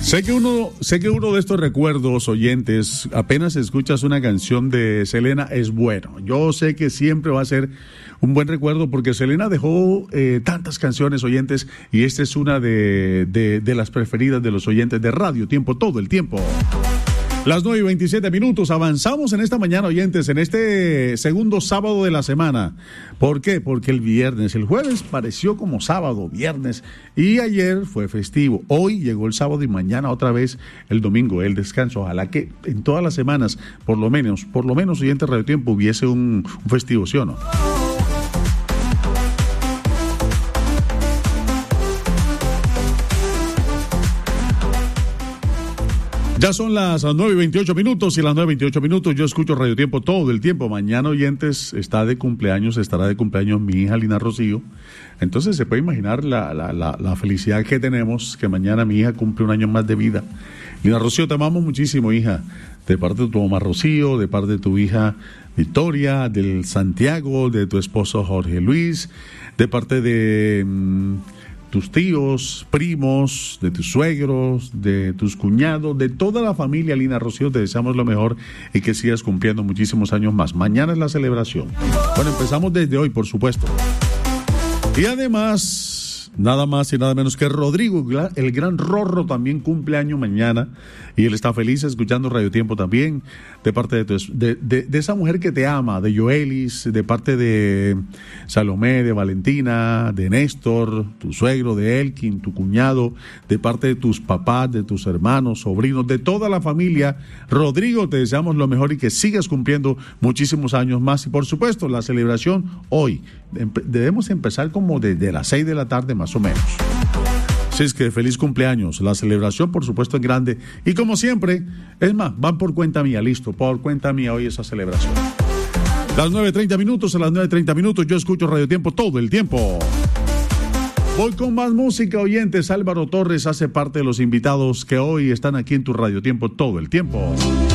Sé que uno de estos recuerdos, oyentes, apenas escuchas una canción de Selena, es bueno. Yo sé que siempre va a ser un buen recuerdo porque Selena dejó tantas canciones, oyentes, y esta es una de las preferidas de los oyentes de Radio Tiempo, todo el tiempo. Las 9:27, avanzamos en esta mañana, oyentes, en este segundo sábado de la semana. ¿Por qué? Porque el jueves pareció como sábado, viernes, y ayer fue festivo. Hoy llegó el sábado y mañana otra vez el domingo, el descanso. Ojalá que en todas las semanas, por lo menos, oyentes Radio Tiempo, hubiese un festivo, ¿sí o no? Ya son las 9:28 y las 9:28 yo escucho Radio Tiempo todo el tiempo. Mañana, oyentes, estará de cumpleaños mi hija Lina Rocío. Entonces se puede imaginar la felicidad que tenemos, que mañana mi hija cumple un año más de vida. Lina Rocío, te amamos muchísimo, hija. De parte de tu mamá Rocío, de parte de tu hija Victoria, del Santiago, de tu esposo Jorge Luis, de parte de tus tíos, primos, de tus suegros, de tus cuñados, de toda la familia Lina Rocío, te deseamos lo mejor y que sigas cumpliendo muchísimos años más. Mañana es la celebración. Bueno, empezamos desde hoy, por supuesto. Y además, nada más y nada menos que Rodrigo, el gran Rorro, también cumple año mañana y él está feliz escuchando Radio Tiempo también, de parte de esa mujer que te ama, de Joelis, de parte de Salomé, de Valentina, de Néstor, tu suegro, de Elkin, tu cuñado, de parte de tus papás, de tus hermanos, sobrinos, de toda la familia. Rodrigo, te deseamos lo mejor y que sigas cumpliendo muchísimos años más. Y por supuesto, la celebración hoy, debemos empezar como desde las 6 de la tarde más o menos. Así es que feliz cumpleaños, la celebración por supuesto en grande y como siempre, es más, van por cuenta mía, listo, por cuenta mía hoy esa celebración. Las 9:30, yo escucho Radio Tiempo todo el tiempo. Voy con más música, oyentes. Álvaro Torres hace parte de los invitados que hoy están aquí en tu Radio Tiempo todo el tiempo.